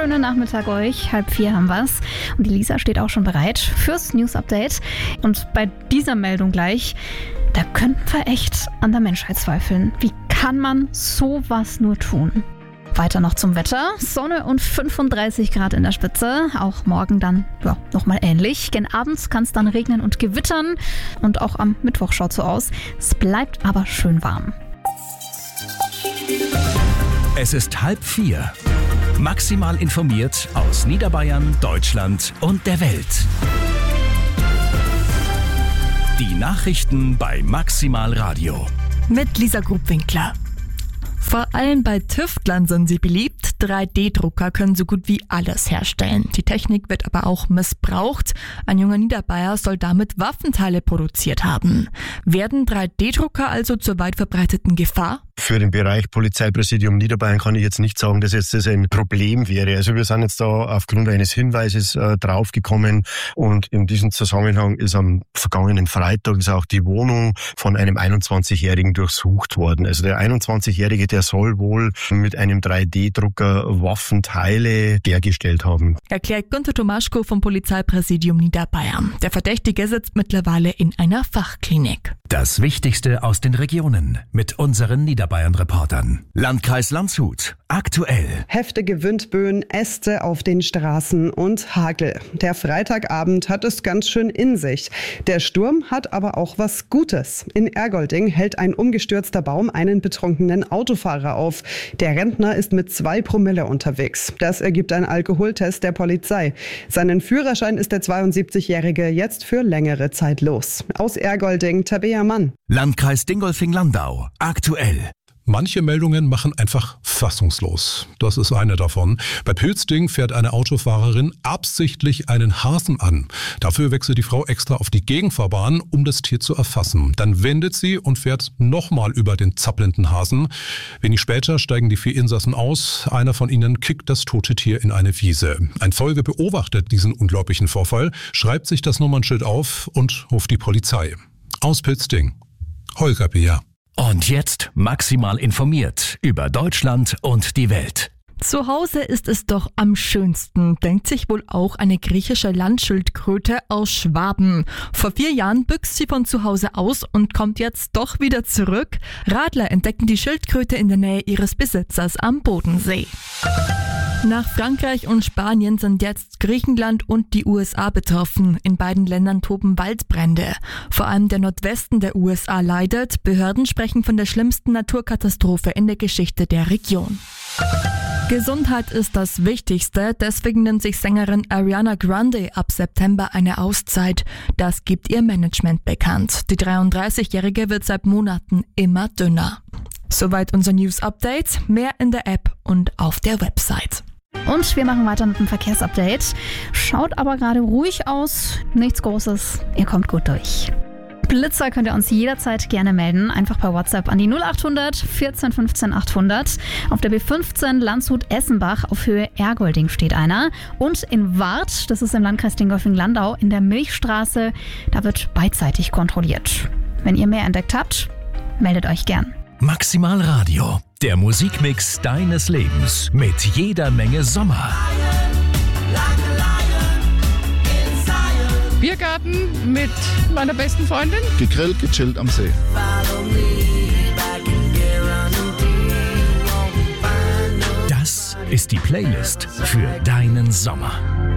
schönen Nachmittag euch. 3:30 haben wir's. Und die Lisa steht auch schon bereit fürs News-Update. Und bei dieser Meldung gleich, da könnten wir echt an der Menschheit zweifeln. Wie kann man sowas nur tun? Weiter noch zum Wetter. Sonne und 35 Grad in der Spitze. Auch morgen dann nochmal ähnlich. Gen abends kann es dann regnen und gewittern. Und auch am Mittwoch schaut so aus. Es bleibt aber schön warm. Es ist 3:30. Maximal informiert aus Niederbayern, Deutschland und der Welt. Die Nachrichten bei Maximal Radio. Mit Lisa Grubwinkler. Vor allem bei Tüftlern sind sie beliebt. 3D-Drucker können so gut wie alles herstellen. Die Technik wird aber auch missbraucht. Ein junger Niederbayer soll damit Waffenteile produziert haben. Werden 3D-Drucker also zur weit verbreiteten Gefahr? Für den Bereich Polizeipräsidium Niederbayern kann ich jetzt nicht sagen, dass jetzt das ein Problem wäre. Also wir sind jetzt da aufgrund eines Hinweises draufgekommen und in diesem Zusammenhang ist am vergangenen Freitag ist auch die Wohnung von einem 21-Jährigen durchsucht worden. Also der 21-Jährige, der soll wohl mit einem 3D-Drucker Waffenteile hergestellt haben. Erklärt Günther Tomaschko vom Polizeipräsidium Niederbayern. Der Verdächtige sitzt mittlerweile in einer Fachklinik. Das Wichtigste aus den Regionen mit unseren Niederbayern-Reportern. Landkreis Landshut. Aktuell. Heftige Windböen, Äste auf den Straßen und Hagel. Der Freitagabend hat es ganz schön in sich. Der Sturm hat aber auch was Gutes. In Ergolding hält ein umgestürzter Baum einen betrunkenen Autofahrer auf. Der Rentner ist mit 2 Promille unterwegs. Das ergibt ein Alkoholtest der Polizei. Seinen Führerschein ist der 72-Jährige jetzt für längere Zeit los. Aus Ergolding, Tabea Mann. Landkreis Dingolfing-Landau. Aktuell. Manche Meldungen machen einfach fassungslos. Das ist eine davon. Bei Pilzding fährt eine Autofahrerin absichtlich einen Hasen an. Dafür wechselt die Frau extra auf die Gegenfahrbahn, um das Tier zu erfassen. Dann wendet sie und fährt nochmal über den zappelnden Hasen. Wenig später steigen die 4 Insassen aus. Einer von ihnen kickt das tote Tier in eine Wiese. Ein Zeuge beobachtet diesen unglaublichen Vorfall, schreibt sich das Nummernschild auf und ruft die Polizei. Aus Pilzding. Holger Beer. Und jetzt maximal informiert über Deutschland und die Welt. Zu Hause ist es doch am schönsten, denkt sich wohl auch eine griechische Landschildkröte aus Schwaben. Vor 4 Jahren büchst sie von zu Hause aus und kommt jetzt doch wieder zurück. Radler entdecken die Schildkröte in der Nähe ihres Besitzers am Bodensee. Nach Frankreich und Spanien sind jetzt Griechenland und die USA betroffen. In beiden Ländern toben Waldbrände. Vor allem der Nordwesten der USA leidet. Behörden sprechen von der schlimmsten Naturkatastrophe in der Geschichte der Region. Gesundheit ist das Wichtigste, deswegen nimmt sich Sängerin Ariana Grande ab September eine Auszeit. Das gibt ihr Management bekannt. Die 33-Jährige wird seit Monaten immer dünner. Soweit unser News-Update, mehr in der App und auf der Website. Und wir machen weiter mit dem Verkehrsupdate. Schaut aber gerade ruhig aus, nichts Großes, ihr kommt gut durch. Blitzer könnt ihr uns jederzeit gerne melden. Einfach per WhatsApp an die 0800 14 15 800. Auf der B15 Landshut-Essenbach auf Höhe Ergolding steht einer. Und in Warth, das ist im Landkreis Dingolfing-Landau, in der Milchstraße, da wird beidseitig kontrolliert. Wenn ihr mehr entdeckt habt, meldet euch gern. Maximal Radio. Der Musikmix deines Lebens mit jeder Menge Sommer. Biergarten mit meiner besten Freundin. Gegrillt, gechillt am See. Das ist die Playlist für deinen Sommer.